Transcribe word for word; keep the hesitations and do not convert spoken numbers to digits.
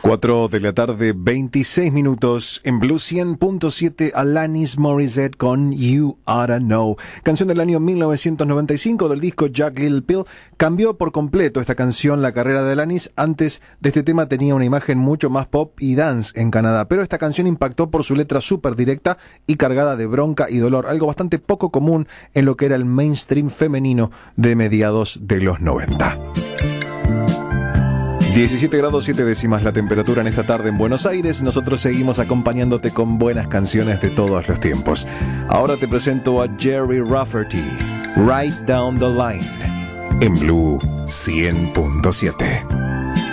cuatro de la tarde, veintiséis minutos, en Blue cien punto siete, Alanis Morissette con You Oughta Know. Canción del año mil novecientos noventa y cinco del disco Jagged Little Pill. Cambió por completo esta canción la carrera de Alanis. Antes de este tema tenía una imagen mucho más pop y dance en Canadá, pero esta canción impactó por su letra súper directa y cargada de bronca y dolor, algo bastante poco común en lo que era el mainstream femenino de mediados de los noventa. diecisiete grados siete décimas la temperatura en esta tarde en Buenos Aires. Nosotros seguimos acompañándote con buenas canciones de todos los tiempos. Ahora te presento a Jerry Rafferty, Right Down the Line, en Blue cien punto siete.